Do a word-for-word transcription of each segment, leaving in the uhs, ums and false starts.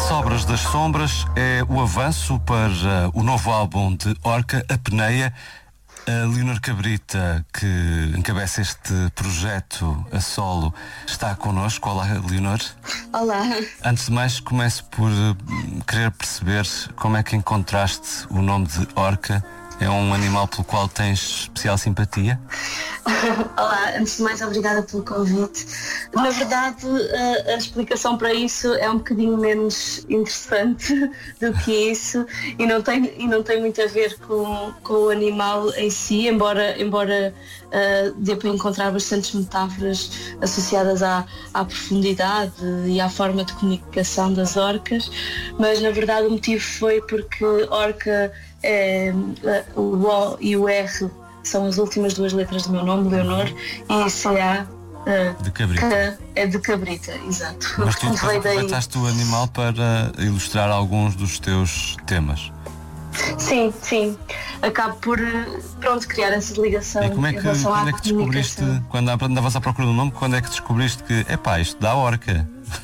Sobras das Sombras é o avanço para o novo álbum de Orca, Apneia. A Leonor Cabrita, que encabeça este projeto a solo, está connosco. Olá, Leonor. Olá. Antes de mais, começo por querer perceber como é que encontraste o nome de Orca. É um animal pelo qual tens especial simpatia? Olá, antes de mais, obrigada pelo convite. Na verdade, a, a explicação para isso é um bocadinho menos interessante do que isso e não tem, e não tem muito a ver com, com o animal em si, embora, embora uh, dê para encontrar bastantes metáforas associadas à, à profundidade e à forma de comunicação das orcas, mas na verdade o motivo foi porque orca, é, o O e o R são as últimas duas letras do meu nome, Leonor, e C A uh, de cabrita. É de cabrita, exato. Mas tu depois aproveitaste o animal para ilustrar alguns dos teus temas. Sim, sim. Acabo por, pronto, criar essa ligação. E como é que, quando é que descobriste, quando andavas à procura do nome, quando é que descobriste que, epá, isto dá Orca?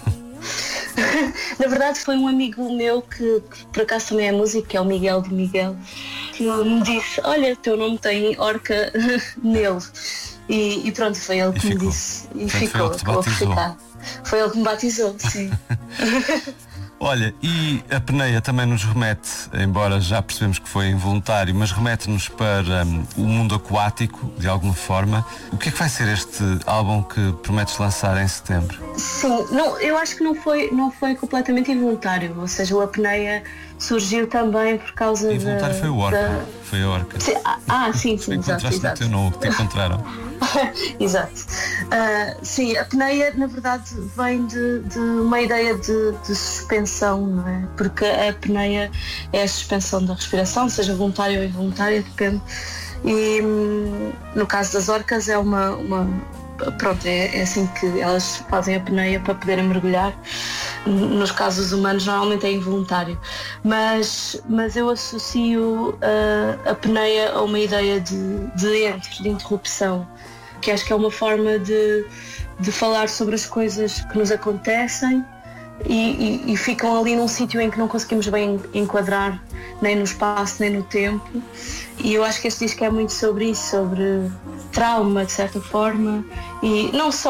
Na verdade foi um amigo meu que, que por acaso também é músico, que é o Miguel de Miguel, que me disse, olha, teu nome tem Orca nele. E, e pronto, foi ele que e me ficou. disse. E Portanto, ficou, foi ele que te batizou. Foi ele que me batizou, sim. Olha, e a Apneia também nos remete, embora já percebemos que foi involuntário, mas remete-nos para um, o mundo aquático, de alguma forma. O que é que vai ser este álbum que prometes lançar em setembro? Sim, não, eu acho que não foi, não foi completamente involuntário, ou seja, o Apneia surgiu também por causa de... Involuntário foi o Orca, da... foi a Orca. Sim, ah, ah, sim, sim, exato, exato. No teu nome, te encontraram. Exato. Uh, sim, a apneia na verdade vem de, de uma ideia de, de suspensão, não é? Porque a apneia é a suspensão da respiração, seja voluntária ou involuntária, depende. E no caso das orcas é uma, uma pronto, é, é assim que elas fazem a apneia para poderem mergulhar. Nos casos humanos normalmente é involuntário, mas, mas eu associo a, a apneia a uma ideia de, de entre, de interrupção, que acho que é uma forma de, de falar sobre as coisas que nos acontecem e, e, e ficam ali num sítio em que não conseguimos bem enquadrar nem no espaço nem no tempo, e eu acho que este disco é muito sobre isso, sobre trauma de certa forma, e não só